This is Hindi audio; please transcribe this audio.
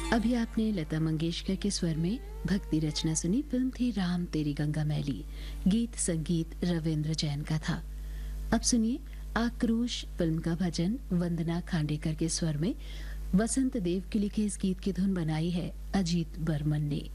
अभी आपने लता मंगेशकर के स्वर में भक्ति रचना सुनी। फिल्म थी राम तेरी गंगा मैली। गीत संगीत रविंद्र जैन का था। अब सुनिए आक्रोश फिल्म का भजन वंदना खांडेकर के स्वर में। वसंत देव के लिखे इस गीत की धुन बनाई है अजीत बर्मन ने।